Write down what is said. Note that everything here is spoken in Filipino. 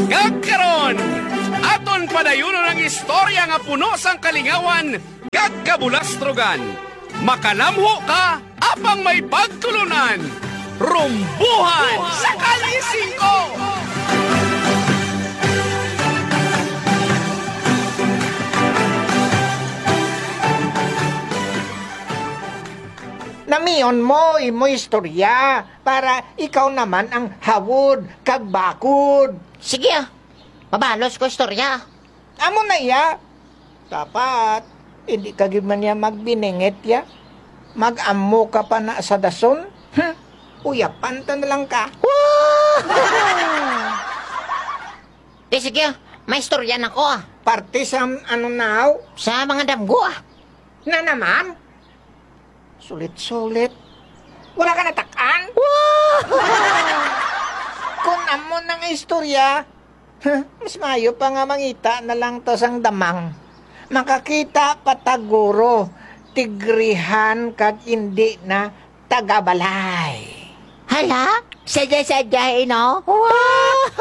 Kagkaron, aton padayuno ng istorya nga puno sang kalingawan, kagkabulastrogan. Makalamho ka, apang may pagtulunan. Rumbuhan sa Kalising ko! Namiyon mo, imo istorya, para ikaw naman ang hawod, kag bakod. Sige mabalos ko istorya. Amo na iya. Dapat, hindi ka man niya magbiningit ya. Mag-amo ka pa na sa dason. Uyapan ta na lang ka. Sige, may istorya na ko Parte sa ano now? sa mga damgo Na naman? Sulit-sulit. Wala ka natakan? Kung amo ng istorya, mas mayo pa nga mangita na lang to sang damang. Makakita pataguro, tigrihan kag hindi na tagabalay. Hala, sadya-sadya no? Wow!